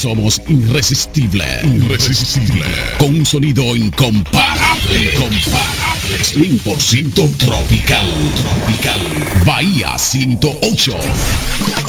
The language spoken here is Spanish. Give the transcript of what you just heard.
somos irresistibles. Con un sonido incomparable. 100% tropical. Bahía 108.